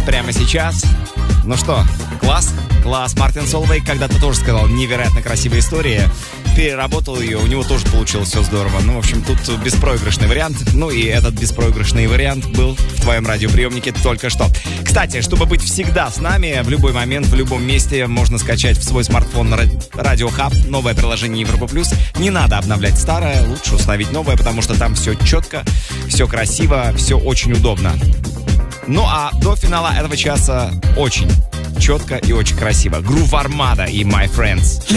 прямо сейчас. Ну что, класс? Класс. Мартин Солвейг когда-то тоже сказал невероятно красивая история. Переработал ее, у него тоже получилось все здорово. Ну, в общем, тут беспроигрышный вариант. Ну и этот беспроигрышный вариант был в твоем радиоприемнике только что. Кстати, чтобы быть всегда с нами, в любой момент, в любом месте, можно скачать в свой смартфон Radio Hub, новое приложение Европа Плюс. Не надо обновлять старое, лучше установить новое, потому что там все четко, все красиво, все очень удобно. Ну а до финала этого часа очень четко и очень красиво. Groove Armada и My Friends.